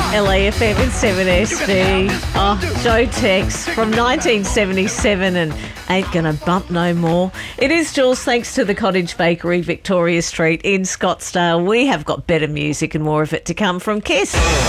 LAFM and 7SB. Oh, Joe Tex from 1977 and Ain't Gonna Bump No More. It is Jules, thanks to the Cottage Bakery, Victoria Street in Scottsdale. We have got better music and more of it to come from Kiss.